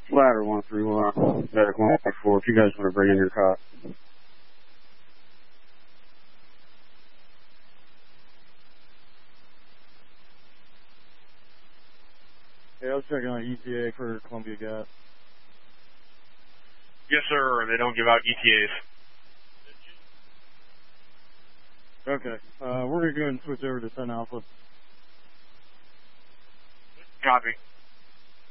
Ladder 131, Medic 114, if you guys want to bring in your cop. Yeah, I was checking on ETA for Columbia Gas. Yes, sir. They don't give out ETAs. Okay. We're going to go ahead and switch over to 10 Alpha. Copy.